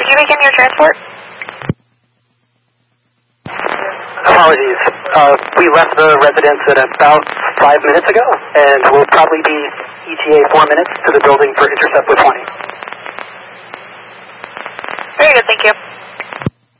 you begin your transport? Apologies. We left the residence at about 5 minutes ago, and we'll probably be ETA 4 minutes to the building for intercept with